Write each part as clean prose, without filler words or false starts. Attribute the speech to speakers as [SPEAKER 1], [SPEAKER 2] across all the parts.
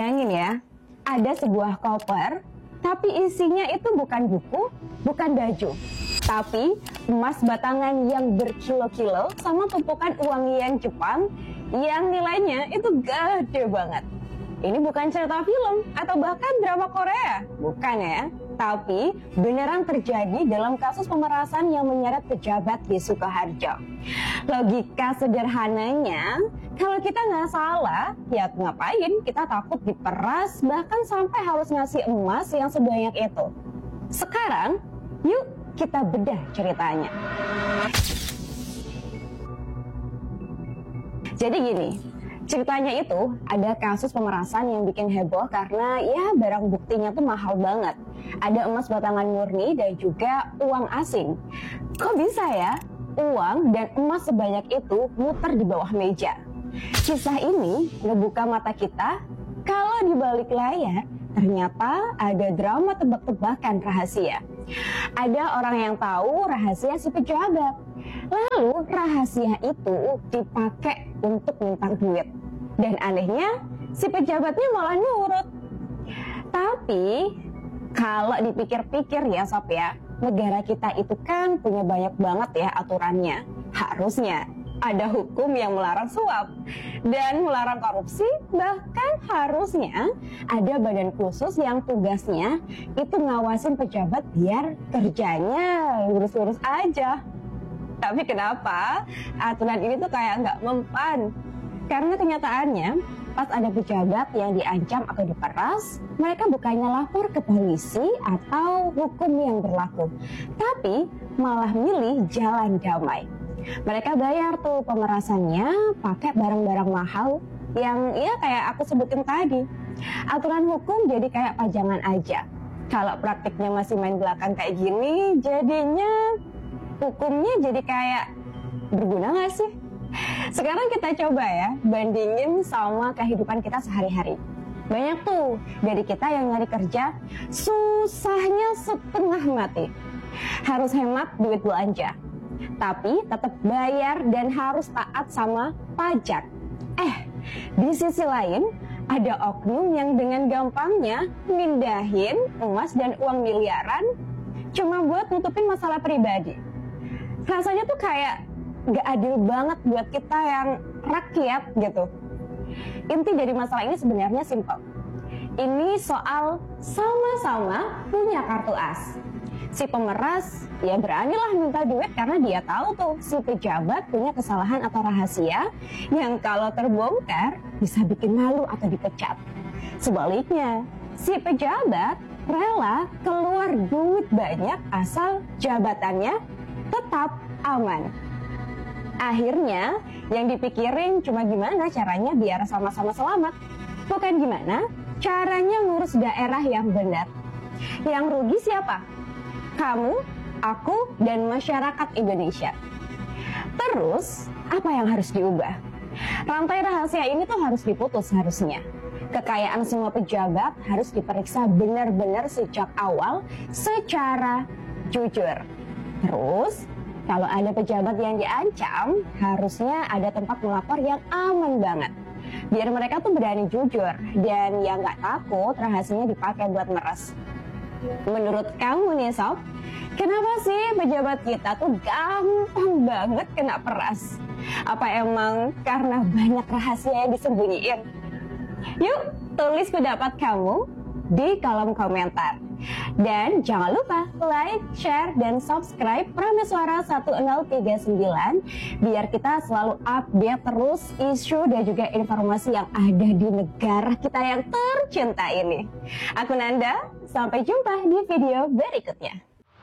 [SPEAKER 1] Bayangin ya, ada sebuah koper, tapi isinya itu bukan buku, bukan baju, tapi emas batangan yang berkilo-kilo sama tumpukan uang yen Jepang yang nilainya itu gede banget. Ini bukan cerita film atau bahkan drama Korea, bukan ya. Tapi beneran terjadi dalam kasus pemerasan yang menyeret pejabat di Sukoharjo. Logika sederhananya, kalau kita nggak salah, ya ngapain kita takut diperas bahkan sampai harus ngasih emas yang sebanyak itu. Sekarang, yuk kita bedah ceritanya. Jadi gini, ceritanya itu ada kasus pemerasan yang bikin heboh karena ya barang buktinya tuh mahal banget. Ada emas batangan murni dan juga uang asing. Kok bisa ya uang dan emas sebanyak itu muter di bawah meja? Kisah ini ngebuka mata kita kalau di balik layar ternyata ada drama tebak-tebakan rahasia. Ada orang yang tahu rahasia si pejabat. Lalu rahasia itu dipakai untuk minta duit. Dan anehnya si pejabatnya malah nurut. Tapi kalau dipikir-pikir ya Sob ya, negara kita itu kan punya banyak banget ya aturannya. Harusnya ada hukum yang melarang suap dan melarang korupsi, bahkan harusnya ada badan khusus yang tugasnya itu ngawasin pejabat biar kerjanya lurus-lurus aja. Tapi kenapa aturan ini tuh kayak nggak mempan? Karena kenyataannya pas ada pejabat yang diancam atau diperas, mereka bukannya lapor ke polisi atau hukum yang berlaku, tapi malah milih jalan damai. Mereka bayar tuh pemerasannya pakai barang-barang mahal yang ya kayak aku sebutin tadi. Aturan hukum jadi kayak pajangan aja. Kalau praktiknya masih main belakang kayak gini, jadinya hukumnya jadi kayak berguna gak sih? Sekarang kita coba ya bandingin sama kehidupan kita sehari-hari. Banyak tuh dari kita yang nyari kerja susahnya setengah mati. Harus hemat duit belanja, tapi tetap bayar dan harus taat sama pajak. Di sisi lain ada oknum yang dengan gampangnya mindahin emas dan uang miliaran cuma buat nutupin masalah pribadi. Rasanya tuh kayak gak adil banget buat kita yang rakyat gitu. Inti dari masalah ini sebenarnya simpel. Ini soal sama-sama punya kartu as. Si pemeras ya beranilah minta duit karena dia tahu tuh si pejabat punya kesalahan atau rahasia yang kalau terbongkar bisa bikin malu atau dipecat. Sebaliknya, si pejabat rela keluar duit banyak asal jabatannya tetap aman. Akhirnya yang dipikirin cuma gimana caranya biar sama-sama selamat, bukan gimana caranya ngurus daerah yang benar. Yang rugi siapa? Kamu, aku, dan masyarakat Indonesia. Terus, apa yang harus diubah? Rantai rahasia ini tuh harus diputus harusnya. Kekayaan semua pejabat harus diperiksa benar-benar sejak awal secara jujur. Terus, kalau ada pejabat yang diancam, harusnya ada tempat melapor yang aman banget. Biar mereka tuh berani jujur dan yang nggak takut rahasianya dipakai buat meres. Menurut kamu nih Sob, kenapa sih pejabat kita tuh gampang banget kena peras? Apa emang karena banyak rahasia yang disembunyiin? Yuk, tulis pendapat kamu di kolom komentar. Dan jangan lupa like, share, dan subscribe Prameswara 1039 biar kita selalu update terus isu dan juga informasi yang ada di negara kita yang tercinta ini. Aku Nanda, sampai jumpa di video berikutnya.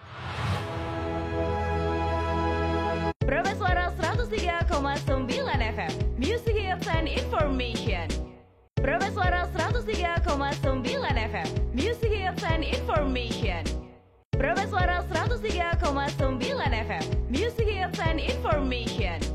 [SPEAKER 2] Prameswara 103,9 FM, Music Hits and Information. Prameswara 103,9 FM, Music Hits and Information. Prameswara 103,9 FM, Music Hits and Information.